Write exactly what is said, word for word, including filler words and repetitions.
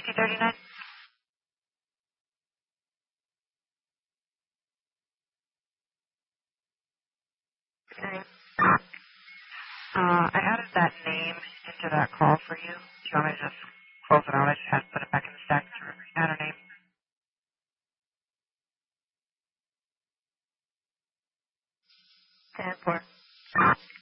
fifty thirty-nine. Okay. Uh, I added that name into that call for you. Do you want me to just close it out? I just had to put it back in the stack to add her name. ten four.